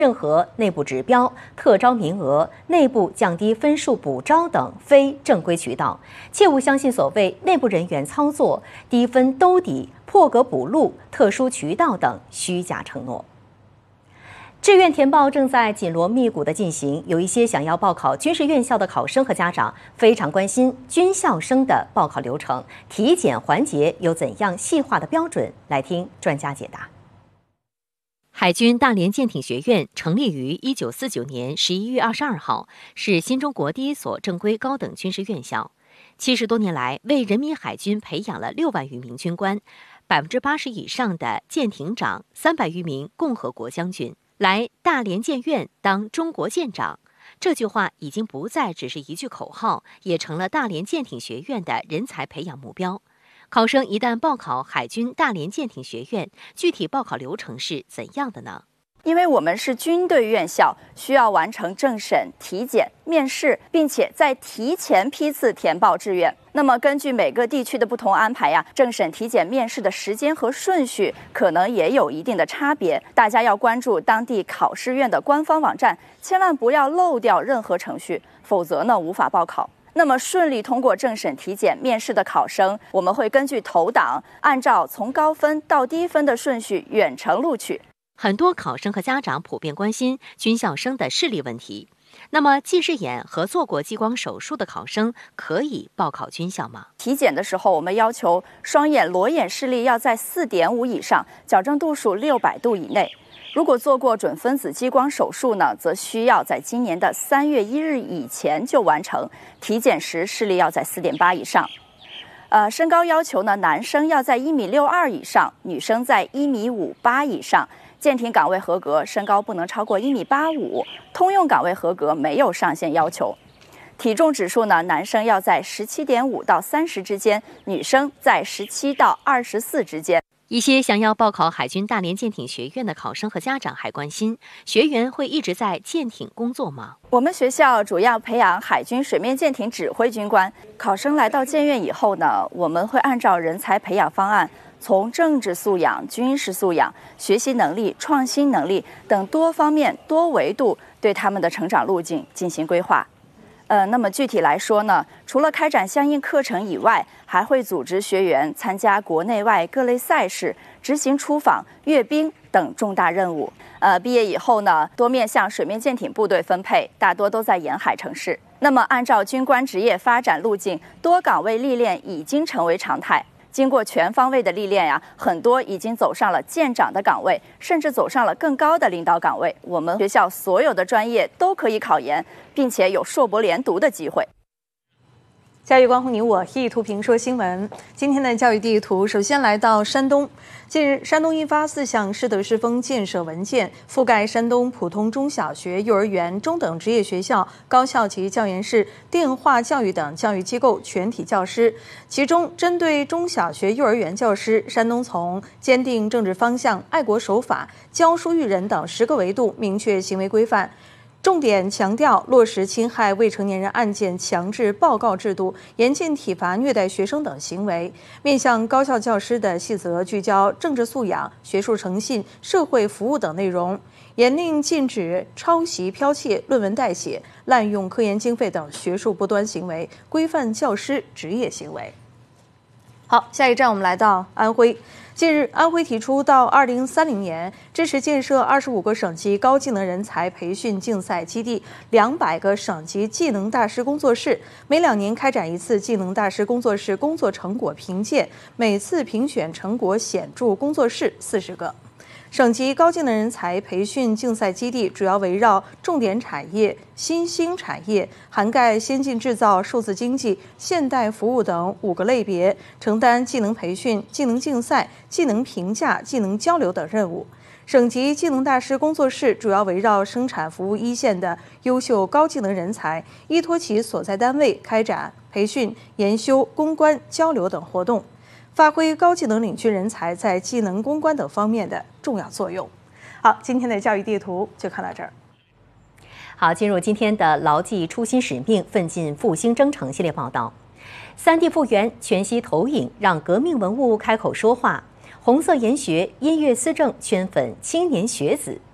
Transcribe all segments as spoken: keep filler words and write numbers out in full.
任何内部指标、特招名额、内部降低分数补招等非正规渠道，切勿相信所谓内部人员操作、低分兜底、破格补录、特殊渠道等虚假承诺。志愿填报正在紧锣密鼓地进行，有一些想要报考军事院校的考生和家长非常关心军校生的报考流程、体检环节有怎样细化的标准。来听专家解答。海军大连舰艇学院成立于一九四九年十一月二十二号，是新中国第一所正规高等军事院校。七十多年来，为人民海军培养了六万余名军官，百分之八十以上的舰艇长，三百余名共和国将军来大连舰院当中国舰长。这句话已经不再只是一句口号，也成了大连舰艇学院的人才培养目标。考生一旦报考海军大连舰艇学院，具体报考流程是怎样的呢？ 因为我们是军队院校，需要完成政审、体检、面试，并且在提前批次填报志愿。那么根据每个地区的不同安排呀，政审、体检、面试的时间和顺序可能也有一定的差别。大家要关注当地考试院的官方网站，千万不要漏掉任何程序，否则呢无法报考。那么顺利通过政审、体检、面试的考生，我们会根据投档，按照从高分到低分的顺序远程录取。 很多考生和家长普遍关心军校生的视力问题。那么近视眼和做过激光手术的考生可以报考军校吗？ 体检的时候，我们要求双眼裸眼视力要在 四点五 以上，矫正度数六百度以内。如果做过准分子激光手术呢，则需要在今年的三月一日以前就完成。体检时视力要在 四点八 以上。呃，身高要求呢，男生要在一米六二以上，女生在一米五八以上。舰艇岗位合格，身高不能超过一米八五；通用岗位合格，没有上限要求。体重指数呢，男生要在 十七点五 到三十之间，女生在十七到二十四之间。 一些想要报考海军大连舰艇学院的考生和家长还关心，学员会一直在舰艇工作吗？ 我们学校主要培养海军水面舰艇指挥军官。考生来到舰院以后呢，我们会按照人才培养方案，从政治素养、军事素养、学习能力、创新能力等多方面、多维度对他们的成长路径进行规划。呃，那么具体来说呢，除了开展相应课程以外，还会组织学员参加国内外各类赛事，执行出访、阅兵等重大任务。呃，毕业以后呢，多面向水面舰艇部队分配，大多都在沿海城市。那么按照军官职业发展路径，多岗位历练已经成为常态。经过全方位的历练呀，很多已经走上了舰长的岗位，甚至走上了更高的领导岗位。我们学校所有的专业都可以考研，并且有硕博连读的机会。 教育关乎你我，一图评说新闻。今天的教育地图，首先来到山东。近日，山东印发四项师德师风建设文件，覆盖山东普通中小学、幼儿园、中等职业学校、高校及教研室、电话教育等教育机构全体教师。其中，针对中小学、幼儿园教师，山东从坚定政治方向、爱国守法、教书育人等十个维度明确行为规范。重点强调落实侵害未成年人案件强制报告制度，严禁体罚虐待学生等行为。面向高校教师的细则聚焦政治素养、学术诚信、社会服务等内容，严令禁止抄袭、剽窃、论文代写、滥用科研经费等学术不端行为，规范教师职业行为。好，下一站我们来到安徽。近日，安徽提出到二零三零年支持建设二十五个省级高技能人才培训竞赛基地、两百个省级技能大师工作室，每两年开展一次技能大师工作室工作成果评鉴，每次评选成果显著工作室四十个。省级高技能人才培训竞赛基地主要围绕重点产业、新兴产业，涵盖先进制造、数字经济、现代服务等五个类别，承担技能培训、技能竞赛、技能评价、技能交流等任务。省级技能大师工作室主要围绕生产服务一线的优秀高技能人才，依托其所在单位开展培训、研修、攻关、交流等活动，发挥高技能领军人才在技能攻关等方面的重要作用。好，今天的教育地图就看到这儿。 好，进入今天的牢记初心使命，奋进复兴征程系列报道。三 D 复原全息投影，让革命文物开口说话。红色研学音乐思政圈粉青年学子。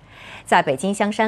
在北京香山。